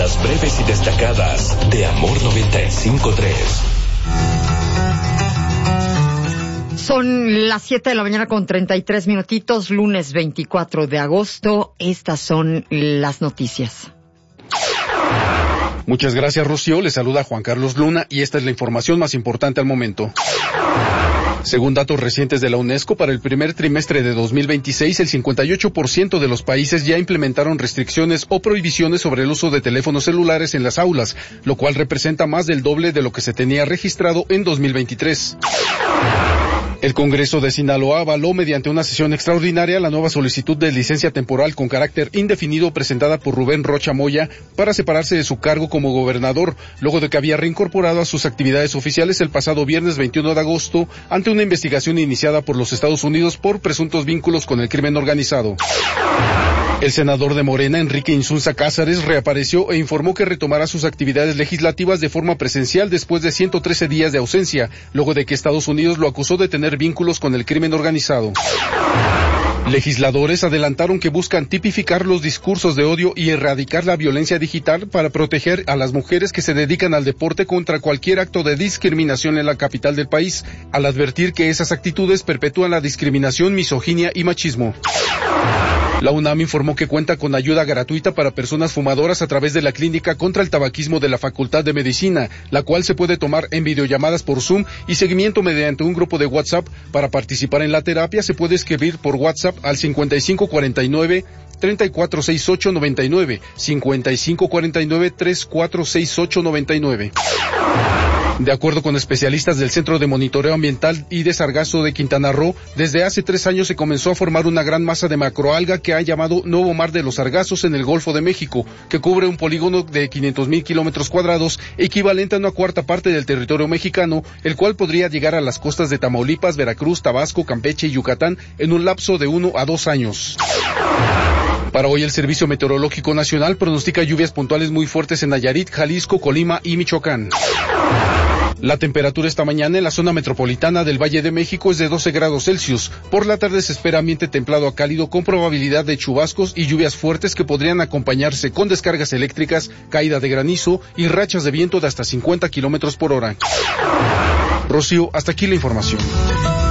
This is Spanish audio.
Las breves y destacadas de Amor 95.3. Son las 7 de la mañana con 33 minutitos, lunes 24 de agosto. Estas son las noticias. Muchas gracias, Rocío. Le saluda Juan Carlos Luna y esta es la información más importante al momento. Según datos recientes de la UNESCO, para el primer trimestre de 2026, el 58% de los países ya implementaron restricciones o prohibiciones sobre el uso de teléfonos celulares en las aulas, lo cual representa más del doble de lo que se tenía registrado en 2023. El Congreso de Sinaloa avaló mediante una sesión extraordinaria la nueva solicitud de licencia temporal con carácter indefinido presentada por Rubén Rocha Moya para separarse de su cargo como gobernador, luego de que había reincorporado a sus actividades oficiales el pasado viernes 21 de agosto ante una investigación iniciada por los Estados Unidos por presuntos vínculos con el crimen organizado. El senador de Morena, Enrique Insunza Cázares, reapareció e informó que retomará sus actividades legislativas de forma presencial después de 113 días de ausencia, luego de que Estados Unidos lo acusó de tener vínculos con el crimen organizado. Legisladores adelantaron que buscan tipificar los discursos de odio y erradicar la violencia digital para proteger a las mujeres que se dedican al deporte contra cualquier acto de discriminación en la capital del país, al advertir que esas actitudes perpetúan la discriminación, misoginia y machismo. La UNAM informó que cuenta con ayuda gratuita para personas fumadoras a través de la Clínica contra el Tabaquismo de la Facultad de Medicina, la cual se puede tomar en videollamadas por Zoom y seguimiento mediante un grupo de WhatsApp. Para participar en la terapia se puede escribir por WhatsApp al 5549-346899, 5549-346899. De acuerdo con especialistas del Centro de Monitoreo Ambiental y de Sargazo de Quintana Roo, desde hace 3 años se comenzó a formar una gran masa de macroalga que han llamado Nuevo Mar de los Sargazos en el Golfo de México, que cubre un polígono de 500,000 kilómetros cuadrados, equivalente a una cuarta parte del territorio mexicano, el cual podría llegar a las costas de Tamaulipas, Veracruz, Tabasco, Campeche y Yucatán en un lapso de 1 a 2 años. Para hoy el Servicio Meteorológico Nacional pronostica lluvias puntuales muy fuertes en Nayarit, Jalisco, Colima y Michoacán. La temperatura esta mañana en la zona metropolitana del Valle de México es de 12 grados Celsius. Por la tarde se espera ambiente templado a cálido con probabilidad de chubascos y lluvias fuertes que podrían acompañarse con descargas eléctricas, caída de granizo y rachas de viento de hasta 50 kilómetros por hora. Rocío, hasta aquí la información.